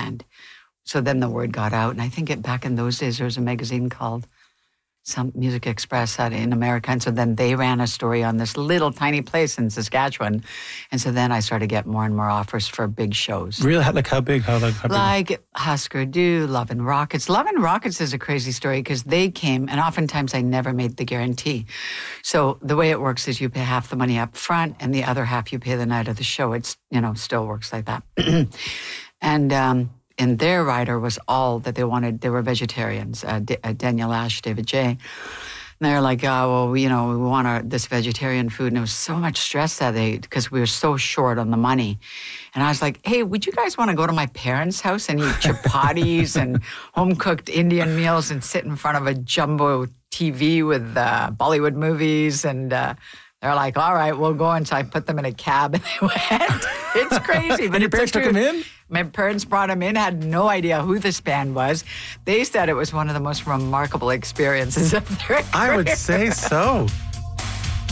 band. So then the word got out. And I think back in those days, there was a magazine called some Music Express out in America. And so then they ran a story on this little tiny place in Saskatchewan. And so then I started to get more and more offers for big shows. Really? Like how big? How big? Like Husker Du, Love and Rockets. Love and Rockets is a crazy story because they came, and oftentimes I never made the guarantee. So the way it works is you pay half the money up front and the other half you pay the night of the show. It's, still works like that. And their rider was all that they wanted. They were vegetarians, Daniel Ash, David J. And they're like, we want this vegetarian food. And it was so much stress because we were so short on the money. And I was like, hey, would you guys want to go to my parents' house and eat chapatis and home-cooked Indian meals and sit in front of a jumbo TV with Bollywood movies? And they're like, all right, we'll go. And so I put them in a cab and they went. It's crazy. But and your parents took them in? My parents brought them in, had no idea who this band was. They said it was one of the most remarkable experiences of their career. I would say so.